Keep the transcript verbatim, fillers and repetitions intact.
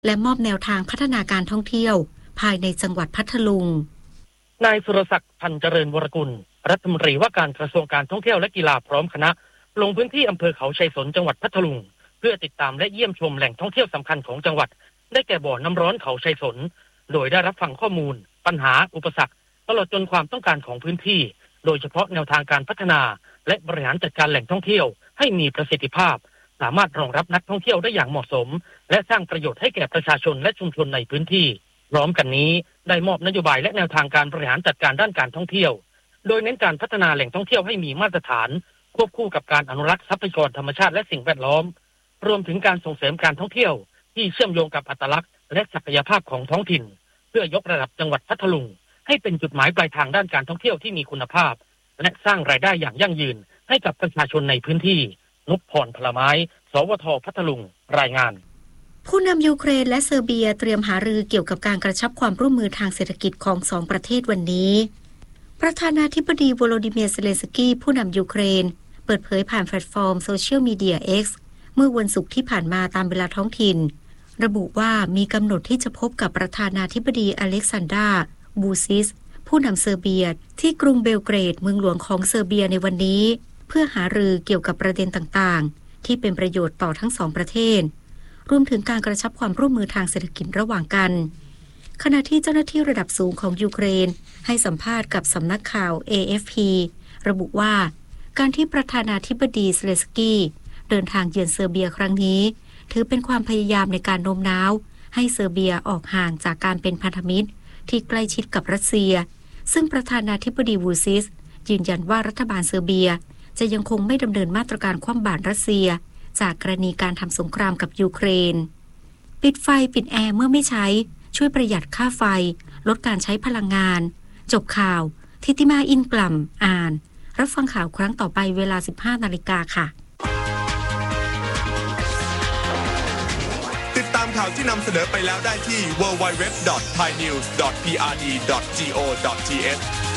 และมอบแนวทางพัฒนาการท่องเที่ยวภายในจังหวัดพัทลุงนายสุรศักดิ์พันเจริญวรกุลรัฐมนตรีว่าการกระทรวงการท่องเที่ยวและกีฬาพร้อมคณะลงพื้นที่อำเภอเขาชัยสนจังหวัดพัทลุงเพื่อติดตามและเยี่ยมชมแหล่งท่องเที่ยวสำคัญของจังหวัดได้แก่บ่อน้ำร้อนเขาชัยสนโดยได้รับฟังข้อมูลปัญหาอุปสรรคตลอดจนความต้องการของพื้นที่โดยเฉพาะแนวทางการพัฒนาและบริหารจัดการแหล่งท่องเที่ยวให้มีประสิทธิภาพสามารถรองรับนักท่องเที่ยวได้อย่างเหมาะสมและสร้างประโยชน์ให้แก่ประชาชนและชุมชนในพื้นที่พร้อมกันนี้ได้มอบนโยบายและแนวทางการบริหารจัดการด้านการท่องเที่ยวโดยเน้นการพัฒนาแหล่งท่องเที่ยวให้มีมาตรฐานควบคู่กับการอนุรักษ์ทรัพยากรธรรมชาติและสิ่งแวดล้อมรวมถึงการส่งเสริมการท่องเที่ยวที่เชื่อมโยงกับอัตลักษณ์และศักยภาพของท้องถิ่นเพื่อยกระดับจังหวัดพัทลุงให้เป็นจุดหมายปลายทางด้านการท่องเที่ยวที่มีคุณภาพและสร้างรายได้อย่างยั่งยืนให้กับประชาชนในพื้นที่นพพรพลไม้สวทพัทลุงรายงานผู้นำยูเครนและเซอร์เบียเตรียมหารือเกี่ยวกับการกระชับความร่วมมือทางเศรษฐกิจของสองประเทศวันนี้ประธานาธิบดีโวโลดิเมียร์ เซเลนสกี้ผู้นำยูเครนเปิดเผยผ่านแพลตฟอร์มโซเชียลมีเดีย X เมื่อวันศุกร์ที่ผ่านมาตามเวลาท้องถิ่นระบุว่ามีกำหนดที่จะพบกับประธานาธิบดีอเล็กซานดรา บูซิสผู้นำเซอร์เบียที่กรุงเบลเกรดเมืองหลวงของเซอร์เบียในวันนี้เพื่อหารือเกี่ยวกับประเด็นต่างๆที่เป็นประโยชน์ต่อทั้งสองประเทศรวมถึงการกระชับความร่วมมือทางเศรษฐกิจระหว่างกันขณะที่เจ้าหน้าที่ระดับสูงของยูเครนให้สัมภาษณ์กับสำนักข่าว เอ เอฟ พี ระบุว่าการที่ประธานาธิบดีเซเลนสกี้เดินทางเยือนเซอร์เบียครั้งนี้ถือเป็นความพยายามในการโน้มน้าวให้เซอร์เบียออกห่างจากการเป็นพันธมิตรที่ใกล้ชิดกับรัสเซียซึ่งประธานาธิบดีวูซิสยืนยันว่ารัฐบาลเซอร์เบียจะยังคงไม่ดำเนินมาตรการคว่ำบาตรรัสเซียจากกรณีการทำสงครามกับยูเครนปิดไฟปิดแอร์เมื่อไม่ใช้ช่วยประหยัดค่าไฟลดการใช้พลังงานจบข่าวทิติมาอินกลัมอ่านรับฟังข่าวครั้งต่อไปเวลา สิบห้านาฬิกา นค่ะติดตามข่าวที่นำเสนอไปแล้วได้ที่ ดับเบิลยู ดับเบิลยู ดับเบิลยู ดอท ไทยนิวส์ ดอท พี อาร์ ดี ดอท โก ดอท ที เอช